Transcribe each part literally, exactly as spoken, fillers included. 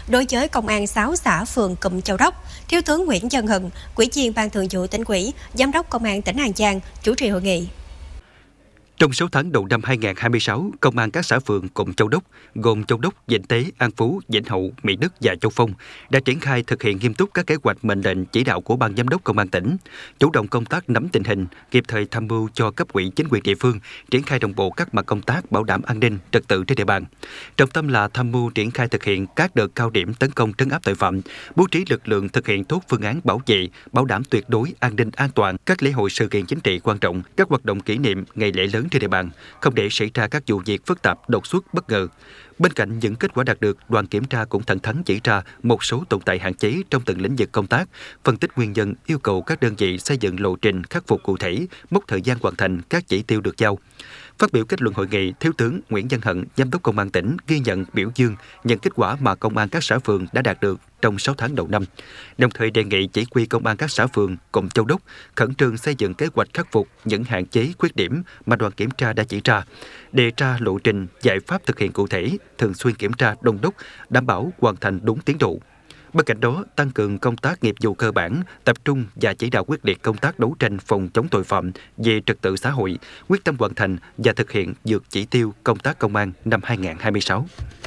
đối với công an sáu xã phường cụm Châu Đốc. Thiếu tướng Nguyễn Văn Hận, Ủy viên Ban Thường vụ Tỉnh ủy, Giám đốc Công an tỉnh An Giang chủ trì hội nghị. Trong sáu tháng đầu năm hai nghìn không trăm hai mươi sáu, Công an các xã phường cụm Châu Đốc, gồm Châu Đốc, Vĩnh Tế, An Phú, Vĩnh Hậu, Mỹ Đức và Châu Phong đã triển khai thực hiện nghiêm túc các kế hoạch mệnh lệnh chỉ đạo của Ban Giám đốc Công an tỉnh, chủ động công tác nắm tình hình, kịp thời tham mưu cho cấp ủy chính quyền địa phương triển khai đồng bộ các mặt công tác bảo đảm an ninh trật tự trên địa bàn. Trọng tâm là tham mưu triển khai thực hiện các đợt cao điểm tấn công trấn áp tội phạm, bố trí lực lượng thực hiện tốt phương án bảo vệ, bảo đảm tuyệt đối an ninh an toàn các lễ hội sự kiện chính trị quan trọng, các hoạt động kỷ niệm, ngày lễ lớn trên địa bàn, không để xảy ra các vụ việc phức tạp, đột xuất, bất ngờ. Bên cạnh những kết quả đạt được, đoàn kiểm tra cũng thẳng thắn chỉ ra một số tồn tại hạn chế trong từng lĩnh vực công tác, phân tích nguyên nhân, yêu cầu các đơn vị xây dựng lộ trình khắc phục cụ thể, mốc thời gian hoàn thành các chỉ tiêu được giao. Phát biểu kết luận hội nghị, Thiếu tướng Nguyễn Văn Hận, Giám đốc Công an tỉnh ghi nhận, biểu dương những kết quả mà Công an các xã phường đã đạt được trong sáu tháng đầu năm, đồng thời đề nghị chỉ huy Công an các xã phường cụm Châu Đốc khẩn trương xây dựng kế hoạch khắc phục những hạn chế, khuyết điểm mà đoàn kiểm tra đã chỉ ra, đề ra lộ trình, giải pháp thực hiện cụ thể, thường xuyên kiểm tra đôn đốc, đảm bảo hoàn thành đúng tiến độ. Bên cạnh đó, tăng cường công tác nghiệp vụ cơ bản, tập trung và chỉ đạo quyết liệt công tác đấu tranh phòng chống tội phạm về trật tự xã hội, quyết tâm hoàn thành và thực hiện vượt chỉ tiêu công tác công an năm hai nghìn không trăm hai mươi sáu.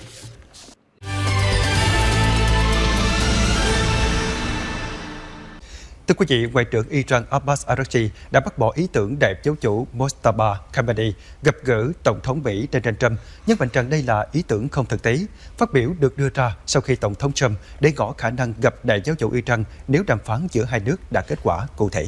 Thưa quý vị, Ngoại trưởng Iran Abbas Araghchi đã bác bỏ ý tưởng đẹp giáo chủ Mojtaba Khamenei gặp gỡ Tổng thống Mỹ Donald Trump, nhấn mạnh rằng đây là ý tưởng không thực tế. Phát biểu được đưa ra sau khi Tổng thống Trump để ngỏ khả năng gặp đại giáo chủ Iran nếu đàm phán giữa hai nước đạt kết quả cụ thể.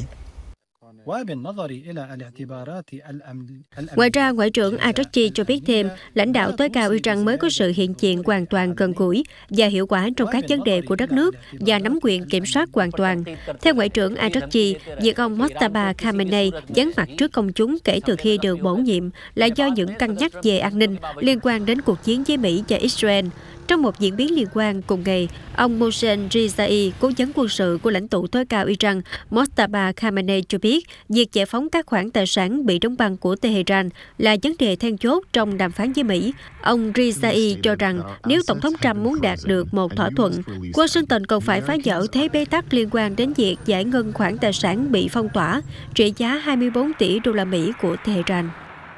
Ngoài ra, Ngoại trưởng Araghchi cho biết thêm, lãnh đạo tối cao Iran mới có sự hiện diện hoàn toàn gần gũi và hiệu quả trong các vấn đề của đất nước và nắm quyền kiểm soát hoàn toàn. Theo Ngoại trưởng Araghchi, việc ông Mojtaba Khamenei vắng mặt trước công chúng kể từ khi được bổ nhiệm là do những cân nhắc về an ninh liên quan đến cuộc chiến với Mỹ và Israel. Trong một diễn biến liên quan cùng ngày, ông Mohsen Rizai, cố vấn quân sự của lãnh tụ tối cao Iran Mojtaba Khamenei cho biết, việc giải phóng các khoản tài sản bị đóng băng của Tehran là vấn đề then chốt trong đàm phán với Mỹ. Ông Rizai cho rằng nếu Tổng thống Trump muốn đạt được một thỏa thuận, Washington còn phải phá vỡ thế bế tắc liên quan đến việc giải ngân khoản tài sản bị phong tỏa, trị giá hai mươi bốn tỷ đô la Mỹ của Tehran.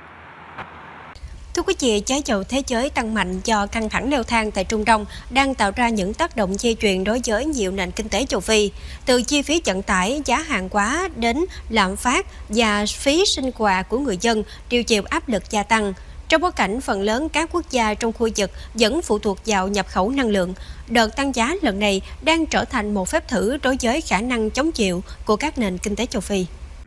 Thưa quý vị, giá dầu thế giới tăng mạnh do căng thẳng leo thang tại Trung Đông đang tạo ra những tác động dây chuyền đối với nhiều nền kinh tế châu Phi. Từ chi phí vận tải, giá hàng hóa đến lạm phát và phí sinh hoạt của người dân đều chịu áp lực gia tăng. Trong bối cảnh phần lớn các quốc gia trong khu vực vẫn phụ thuộc vào nhập khẩu năng lượng, đợt tăng giá lần này đang trở thành một phép thử đối với khả năng chống chịu của các nền kinh tế châu Phi.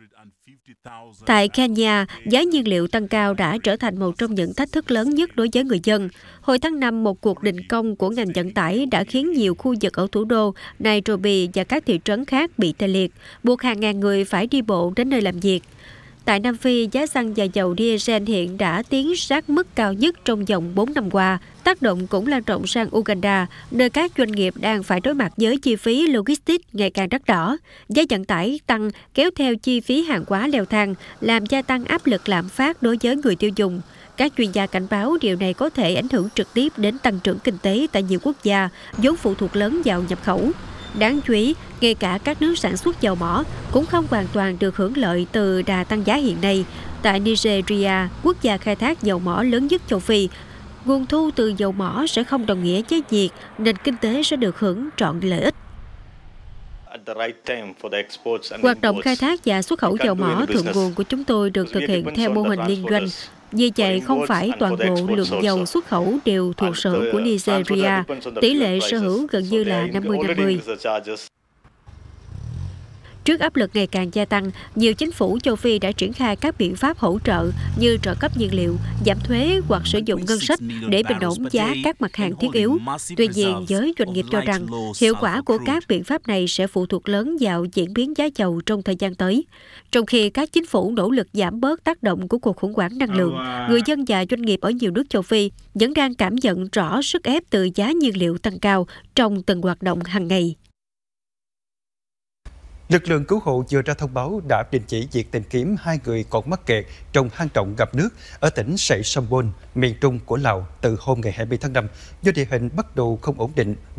Tại Kenya, giá nhiên liệu tăng cao đã trở thành một trong những thách thức lớn nhất đối với người dân. Hồi tháng năm, một cuộc đình công của ngành vận tải đã khiến nhiều khu vực ở thủ đô Nairobi và các thị trấn khác bị tê liệt, buộc hàng ngàn người phải đi bộ đến nơi làm việc. Tại Nam Phi, giá xăng và dầu diesel hiện đã tiến sát mức cao nhất trong vòng bốn năm qua. Tác động cũng lan rộng sang Uganda, nơi các doanh nghiệp đang phải đối mặt với chi phí logistics ngày càng đắt đỏ. Giá vận tải tăng kéo theo chi phí hàng hóa leo thang, làm gia tăng áp lực lạm phát đối với người tiêu dùng. Các chuyên gia cảnh báo điều này có thể ảnh hưởng trực tiếp đến tăng trưởng kinh tế tại nhiều quốc gia, vốn phụ thuộc lớn vào nhập khẩu. Đáng chú ý, ngay cả các nước sản xuất dầu mỏ cũng không hoàn toàn được hưởng lợi từ đà tăng giá hiện nay. Tại Nigeria, quốc gia khai thác dầu mỏ lớn nhất châu Phi, nguồn thu từ dầu mỏ sẽ không đồng nghĩa với việc nền kinh tế sẽ được hưởng trọn lợi ích. Hoạt động khai thác và xuất khẩu dầu mỏ thượng nguồn của chúng tôi được thực hiện theo mô hình liên doanh. Vì vậy, không phải toàn bộ lượng dầu xuất khẩu đều thuộc sở của Nigeria. Tỷ lệ sở hữu gần như là năm mươi năm mươi. Trước áp lực ngày càng gia tăng, nhiều chính phủ châu Phi đã triển khai các biện pháp hỗ trợ như trợ cấp nhiên liệu, giảm thuế hoặc sử dụng ngân sách để bình ổn giá các mặt hàng thiết yếu. Tuy nhiên, giới doanh nghiệp cho rằng hiệu quả của các biện pháp này sẽ phụ thuộc lớn vào diễn biến giá dầu trong thời gian tới. Trong khi các chính phủ nỗ lực giảm bớt tác động của cuộc khủng hoảng năng lượng, người dân và doanh nghiệp ở nhiều nước châu Phi vẫn đang cảm nhận rõ sức ép từ giá nhiên liệu tăng cao trong từng hoạt động hàng ngày. Lực lượng cứu hộ vừa ra thông báo đã đình chỉ việc tìm kiếm hai người còn mắc kẹt trong hang động ngập nước ở tỉnh Sậy Sompon, miền trung của Lào từ hôm ngày hai mươi tháng năm do địa hình bắt đầu không ổn định